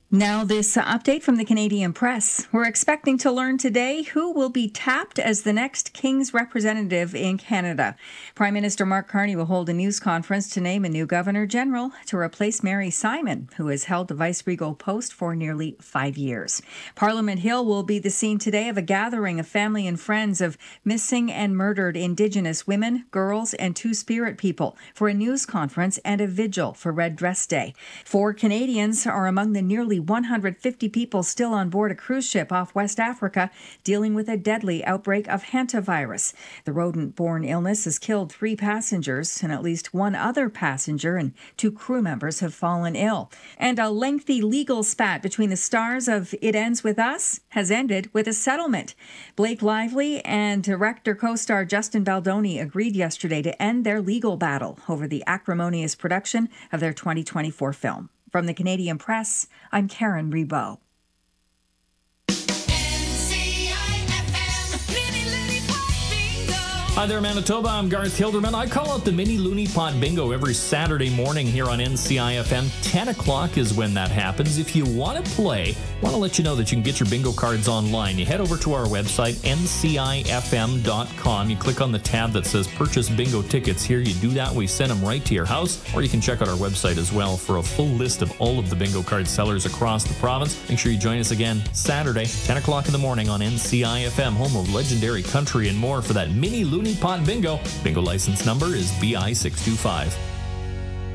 Now, this update from the Canadian Press. We're expecting to learn today who will be tapped as the next King's representative in Canada. Prime Minister Mark Carney will hold a news conference to name a new Governor General to replace Mary Simon, who has held the vice-regal post for nearly 5 years. Parliament Hill will be the scene today of a gathering of family and friends of missing and murdered Indigenous women, girls, and Two-Spirit people for a news conference and a vigil for Red Dress Day. 4 Canadians are among the nearly 150 people still on board a cruise ship off West Africa dealing with a deadly outbreak of hantavirus. The rodent-borne illness has killed 3 passengers, and at least 1 other passenger and 2 crew members have fallen ill. And a lengthy legal spat between the stars of It Ends With Us has ended with a settlement. Blake Lively and director co-star Justin Baldoni agreed yesterday to end their legal battle over the acrimonious production of their 2024 film. From the Canadian Press, I'm Karen Rebo. Hi there, Manitoba. I'm Garth Hilderman. I call out the Mini Looney Pot Bingo every Saturday morning here on NCIFM. 10 o'clock is when that happens. If you want to play, I want to let you know that you can get your bingo cards online. You head over to our website, ncifm.com. You click on the tab that says Purchase Bingo Tickets here. You do that, we send them right to your house. Or you can check out our website as well for a full list of all of the bingo card sellers across the province. Make sure you join us again Saturday, 10 o'clock in the morning on NCIFM, home of legendary country and more for that Mini Looney Pot Bingo. Bingo license number is BI625.